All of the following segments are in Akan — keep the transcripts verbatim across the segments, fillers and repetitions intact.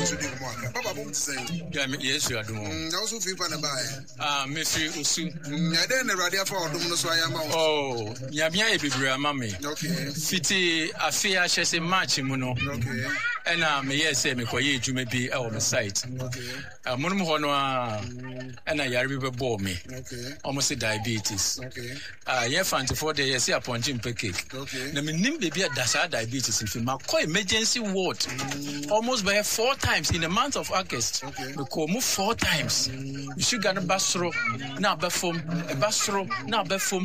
so dey mo aka papa bom say ya me yesu adumo na also fi pa na bae ah me fi usu ya dey na radio for odom no so ayama oh ya bia e bibira mama okay fiti afia hyese match mu no okay ena me yese me koye edwuma bi e wo me site okay ah munum ho no a ena yare bi be bo me okay almost diabetes okay ah ye fanti for the yese aponchi mpe cake okay na me nim baby dasa diabetes in ma ko emergency ward mm. almost by four times in the month of August okay me ko mu four times mm. you should get basro na befom e basro na befom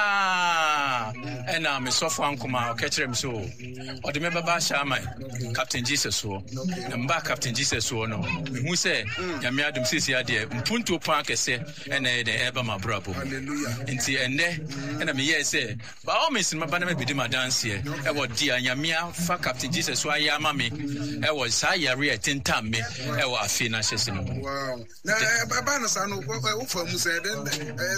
ah and na me so for ankoma o kechere me so o de me baba shaman Captain Jesus so na mba Captain Jesus so no me hu say nyame adom sisi ade mpunto pan kese ena e de eba mabrabo hallelujah nti enne ena me ye say ba o me sin maba na me bidi ma dance here e wo dia nyame fa Captain Jesus so ayama me e wo sa yare etentam me e wo afi na hyese no wow na baba na sa no wo fa mu say den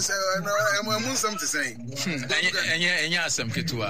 na am some to say enye enye asem ketua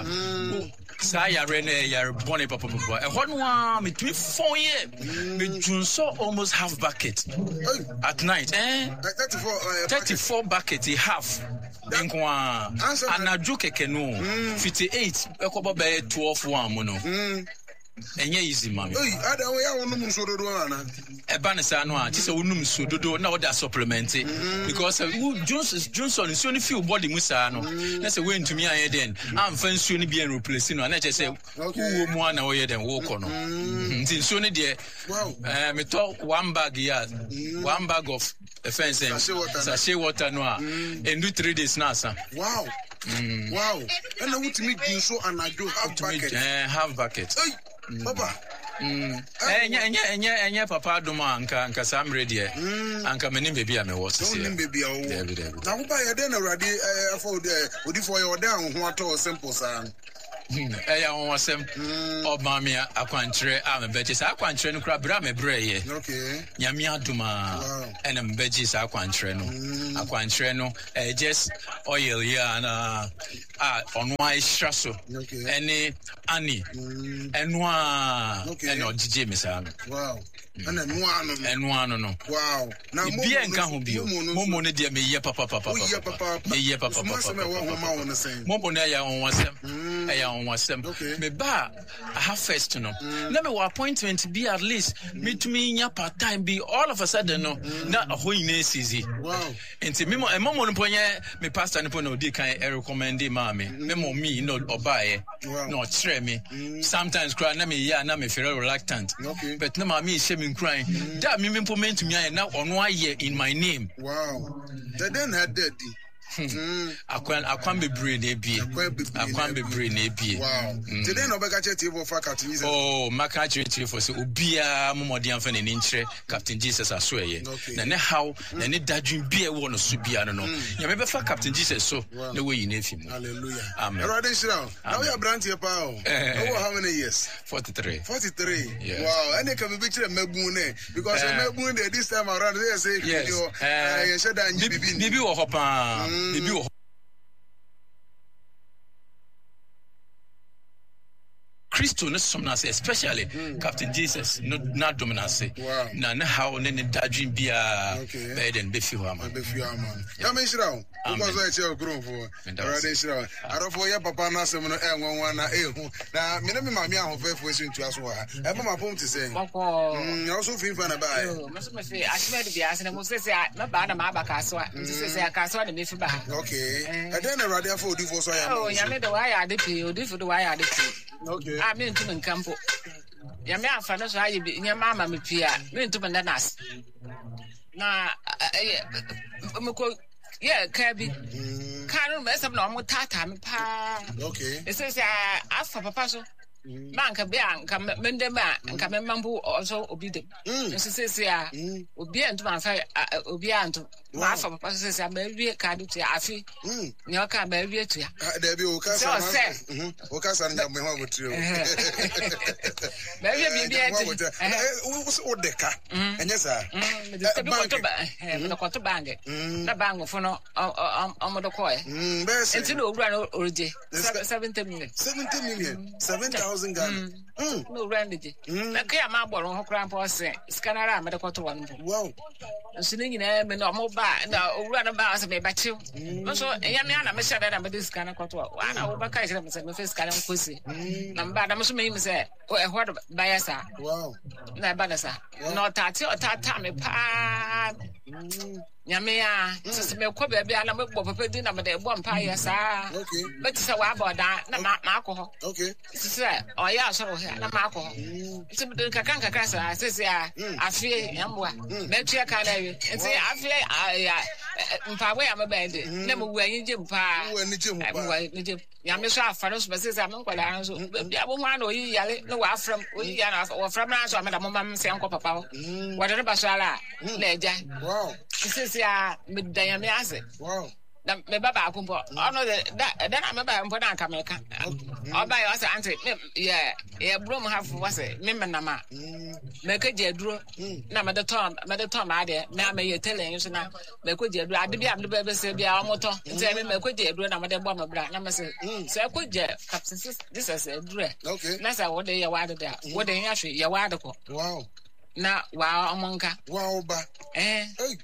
sa yare na yare bone papa papa e ho no a me tumi fon ye me junso almost half bucket at night eh thirty-four bucket half enkwa anaju keke no fifty-eight ekobo be twelve one mo no enye easy mami eh ada wo ya wonu mu sododo ana e ba ne sa no a ti se wonum sododo na wo da supplement because Johnson Johnson so ni feel body mu sa no na se we ntumi aye den am fa nsuo ni bi en replace no na che se wo mu ana wo ye den wo ko no nti nsuo ni de eh me to one bag ya one bag of offense sachet water no a en do three days na sa wow mm. wow and na wutimi din so anajo half bucket eh half bucket Mm. Papa mm enya enya enya enya papa dum anka anka samre de anka menim baby a me wo sese menim baby a wo na wo ba ye de na rade afọ de odi for ye oda ho ato simple san eh ya won wasem oba me akwankyere a me beje sa akwankyere no kra bra me bra ye okay nyame aduma ena me beje sa akwankyere no akwankyere no eh just oil ya na ah ono ai straso ene ani eno a eno jije me sa wow ana no ano eno ano no wow na mo bi enka ho bio momo ne de me ye papa papa papa me ye papa papa momo ne ya won wasem eh ya won wasem me ba I have first no na me appointment be at least me to me nya part time be all of a sudden no na ho ina sizi wow enti me mo momo no ponye me pastor no pon odi kan e recommend ma me me mo me no obaye no chere me sometimes cry na me ya na me feel reluctant but na ma me she me crying that me me implement me na ono aye in my name wow that then had daddy akwan akwan bebre na ebie akwan bebre na ebie wow today no be ka chete for for Captain Jesus oh maka chete for say obia momodi amfa na ninkyere Captain Jesus asoye na ne how na ne dadwin bia wo no so bia no no ya me be fa Captain Jesus so na we yi na efi mu hallelujah amen erade shira now you branch here pa oh how many years forty-three forty-three yes. wow and can be kire magbun ne because uh, magbun dey this time around they say yes. you uh, you should and you bibi bibi wo hopa bibi wo Christo no somna say especially mm. Captain Jesus no na dominance wow. na na how ne ne dadwin bia be den be fi ho ama be fi ama ya me shira o because I tell grow for already shira arofo ya papa na asem no e nwanwa na e hu na me ne me mama ahofefo esu ntu aso ha e mama pom te say mm also fin fa na ba e mo so me say ashmed bia se mo say say na ba na ma ba ka so nti say say ka so na me fi ba okay e den na radio for odi for so ya oh ya me the why ya de pe odi for the why ya de pe okay ah me ntu nkampo ya me afa no so aye bi nya mama me pia me ntu na nas na eh me ko yeah ka bi ka no me sem na mo tata me pa okay e say say afa papa so banka be anka mende ma anka me mambu also obi dem so say say a obi antu ma fa obi antu ma fa papa so say ma wie ka do to afi ne o ka ba wie to ya da bi o ka sa ma o ka sa na me ho botrio ba wie bi bi ati o de ka enye sa me de bi ko to ba me ko to bange na bango fo no o mo do ko e enti no owura no orije seventy million seventy million seven thousand thousand Ghana. No randy. Na kaya ma boro ho kra mpo se scanner me de koto won mpo. Wow. Nso ni nyina me no mo ba na owura no ba se me ba chiw. So eya me ana me sha da me de scanner koto wa na wo ba kai se me se me face scanner nkosi. Na mba da me so me mi se o e ho ba ya sa. Wow. Na ba da sa. No tati o tata me pa. Nyame ya sisi me ko bia bia na me bo papa di na me de bo mpa ya sa. Okay. But say wa boda na ma akọ. Okay. Sisi o ya so ho na ma akọ. Sisi me de kaka kaka sa sisi a afie yamwa. Me tua ka na wi. Nti afie ya mpa we ya me ba de. Na me wu anyi je mpa. Wu anyi je mpa. Wu anyi je. Nyame so afaro so sisi a me nkwala so. Bia bo hwa na oyi yale na wa afram. Oyi ya na wa afram na so me da mo ma me se enko papa. Wa de ba so ala na eja. Wow. Sisi a me dan me ase. Wow. Na me baba akumpo ono de da na me baba mpo na aka me ka oba yo say auntie yeah yeah bro mo have was me me na ma me ka je duro na me de tom me de tom ade me am ye tele so na me ko je duro ade bia me be be se bia omoto nti me me ko je duro na me de bo me bra na me se se ko je captain this is a duro okay na say what dey ya wade da what dey ya hwe ya wade ko wow na wa omonka wow ba eh hey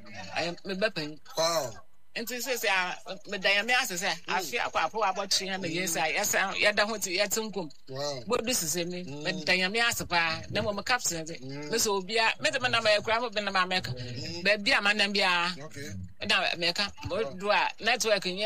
I me be pen wow. Nti se se a me dan me ase se afi akwa apo abotwe ha me yesa yesa yeda ho ti yetinkum bodu sese me me dan me ase pa na mo me captain de me so obia me de na ma yakura mo be na ma meka ba bia ma na bia okay na meka bodu a network nya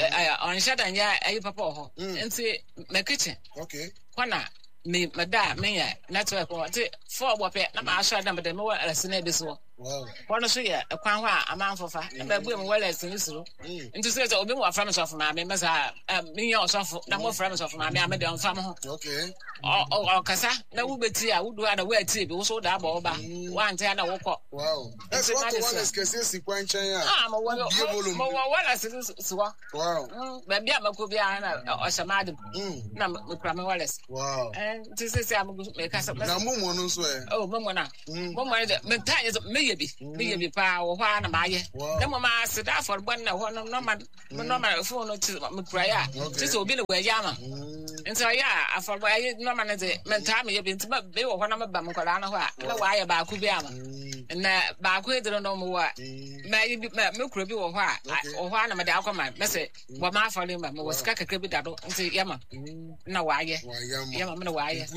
on shada nya ayi papa ho nti me kitchen okay kwana me mada me ya network o ti four bope na ma asha da me de me wa asene bi so wow one so ya kwan ho a amanfofa na ba bu em wala asene suro nti so say obi mo afra me so for ma me mesa me ya osofo na mo afra me so for ma me am de on fam ho okay o o kasa na wo beti a wo do ada wa ti bi wo so da ba oba wa ante na wo ko wow that's what one is kese si kwan chen ya ah mo wo mo wo wala asene so wow ba bia mako bia na o shamade na me kra me wala wow nti se se am me kasa na mo mo no so e oh mo mo na mo mo de me tan me yebi me yebi pa wo hwa na ma ye na mo ma se da for bon na ho no no ma no ma phone no ti me kra ya ti se obi le wa ya ma nti ya afor ba ye no ma na de me tan me yebi nti ba be wo ho na me ba me kra na ho a na wa ya ba ku bi ama na ba ku e de no mo wa ma yebi me kra bi wo ho a wo hwa na me da akoma me se bo ma afor le ma me wo sika kakra bi da do nti ya ma na wa ye ya ma me na wa ye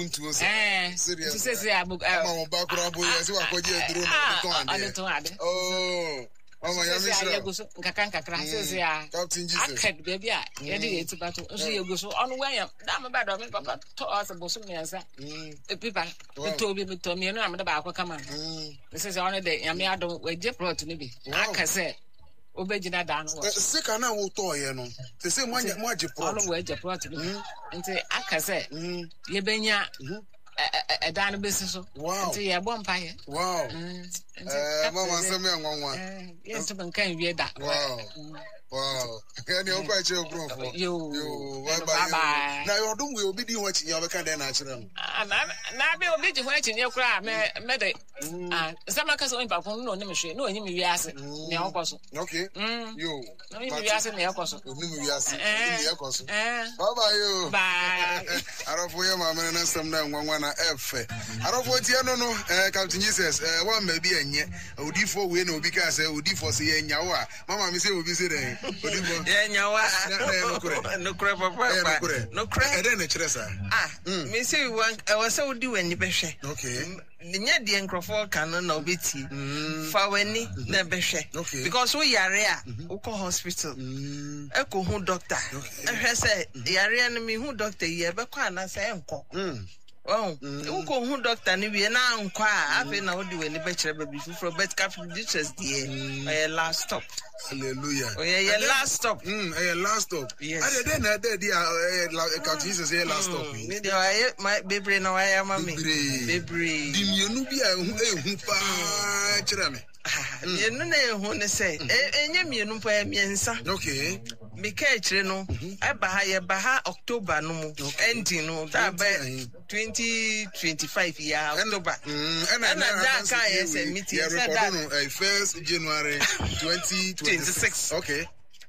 eh serious se se abu ma ba kura bo ye se wa ko je duro no to ade oh mama ya mi sira yeguso nkaka nkakra se se a Captain Jesus aked baby a ye de ye tibato nso yeguso onu wanya da me ba do me papa to us boso me ansa e pipa e to bi me to me no am da ba akwa kama se se onu de ya me adom we je plot ni bi aka se obejina da no se kana wo to ye no se se mo mo age plot onu we je plot ni nti aka se ye benya e dan be so nti ye bo mpa ye wow eh mama se me nwanwa eh ye to ban kan wie da wow wow yani o kwa che okrofo yo yo bye bye na yo dum we obi di ho chinya obeka den na kire no na na be obi di ho chinya kura me me de ah sama ka so impa kun no ne me hwe no onyi me wi ase ne okoso okay yo no onyi me wi ase ne okoso onyi me wi ase ne okoso eh bye bye yo bye arofo ye ma me na sam na nwanwa na efe arofo tie no no eh Captain Jesus eh wa ma bi enye odifo we na obi ka say odifo se ye nya wo a mama me say obi say den odifo ye nya wa no kure no kure papa no kure e den na kire sa ah me say wan e wa say odi wani behwe okay nya de nkrofo kan na obeti fa wani na behwe because we yare a we go hospital e ko hu doctor e hwe say yare na me hu doctor ye be kwa na say enko oh we ko hu doctor ni we na enko a afi na odi wani be kire baby fufuro but Captain Jesus there last stop. Hallelujah. Oh yeah, yeah, last stop. Mm, yeah, last stop. Yes. I did na there there Captain Jesus here last stop. Me dey why my baby na why mama me. Baby. Di mienu bi a ehu ehu pa kire me. Mienu na ehu ne say enye mienu pa miensa. Okay. Me ka kire no e ba ha ye ba ha October no mu ending no that by twenty twenty-five year October. Mm, and that ka yes meeting say that no first January twenty twenty-six. Okay.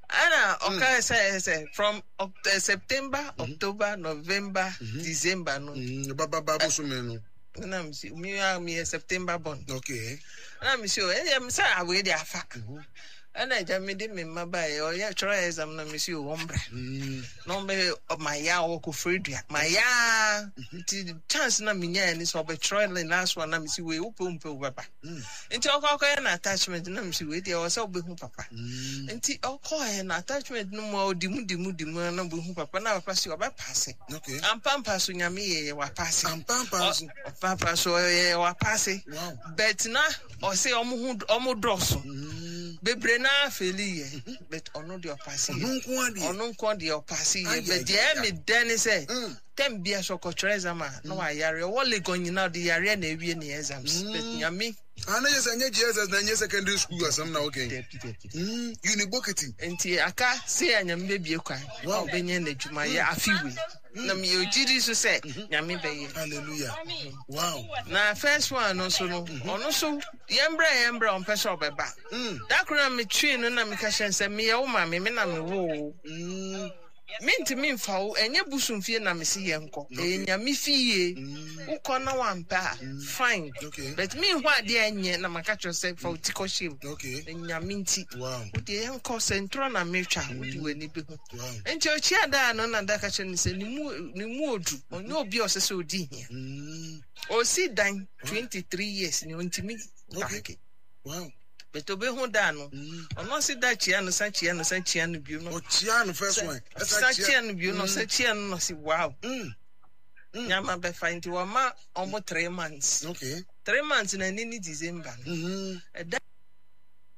Anna, okay, say, say, from uh, September, mm-hmm. October, November, mm-hmm. December, no. Mm, Baba Babu Sumeno. I'm me, me, September born. Okay. I'm sure, I'm sorry, I will there. And I just made him my bay, or yeah, try as I'm not Monsieur Wombra. No, me of my ya or Fridia. My ya, chance na minya and it's over trial and last one. I'm see we open papa. Into an attachment, and I'm see with you or so be who papa. And tea or call an attachment no more dimu dimu dimu and who papa now pass you about passing. Okay. I'm pampas when you're me, or passing. I'm pampas, pampas or passing. But now, or say almost almost dross. Bebre na feli ye but ono de opasi ono nko de opasi ye but ye me den say tem bia so kotreza ma no wa yare wo le gonyina de yare na ewie ne exams but nyame ana yes anya G S S na anya secondary school asam na okay mm university enti aka say anyam be bie kwan wa benye na djuma ye afiwe na mi ojiri so say nyame be ye hallelujah wow na first one no so no ono so yembra yembra on person obeba that kura me twi no na me ka hyen say me ye wo ma me me na me wo mm minti min fawo enye busumfie na me si ye nko enya me fie ukọ na wampa fine but me hwa de enye na maka cho say fawo tiko shim okay enya minti wow de enko centro na me twa odi wani be ho enti ochi ada no na da ka che ni se ni mu ni mu odu onye obi osese odi hia o si dan twenty-three years ni ontimi okay wow but obe hu da no ono si da chia no sa chia no sa chia no biu no o chia no first one sa chia no biu no sa chia no si wow mm nyama be find wa ma almost three months okay three months na ni December mhm